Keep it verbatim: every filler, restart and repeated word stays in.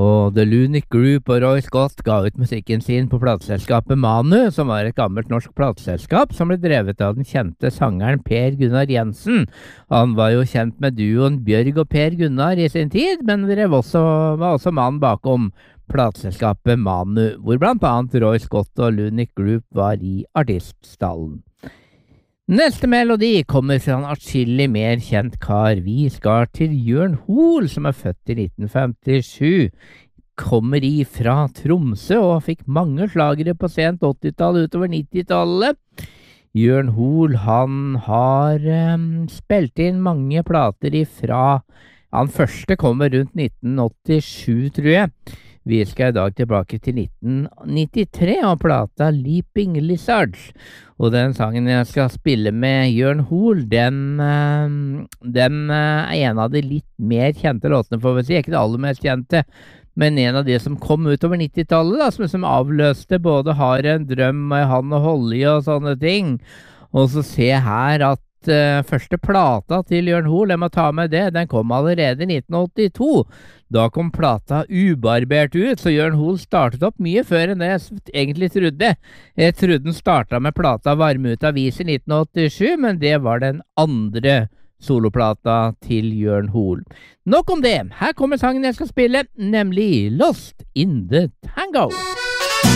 Og The Lunatic Group og Roy Scott ga ut musikken sin på plateselskapet Manu, som var et gammelt norsk plateselskap som ble drevet av den kjente sangeren Per Gunnar Jensen. Han var jo kjent med duoen Bjørg og Per Gunnar i sin tid, men drev også, var også mannen bakom plateselskapet Manu, hvor blant annet Roy Scott og Lunatic Group var i artiststallen. Neste melodi kommer fra en atskillig mer kjent kar. Vi skal til Jørn Hoel, som er født i nitten femtisju. Kommer ifra Tromsø og fikk mange slagere på sent åttitallet utover nittitallet. Jørn Hoel, han har um, spilt inn mange plater ifra. Han første kommer rundt nitten åttisju, tror jeg. Vi skal i dag tilbake til nitten nittitre og plata Leaping Lizards. Og den sangen jeg skal spille med Jørn Hoel, den, den er en av de litt mer kjente låtene, får vi si. Ikke det aller mest kjente, men en av de som kom utover nittitallet, da, som, som avløste både Har en drøm, Han og Holly og sånne ting. Og så se her at Uh, første plata til Jørn Hoel, jeg må ta med det, den kom allerede i nitten åttito. Da kom plata ubarbert ut, så Jørn Hoel startet opp mye før enn det jeg egentlig trodde. Jeg trodde den startet med plata Varme ut avis i nitten åttisju, men det var den andre soloplata til Jørn Hoel. Nok om det, her kommer sangen jeg skal spille, nemlig Lost in the Tango.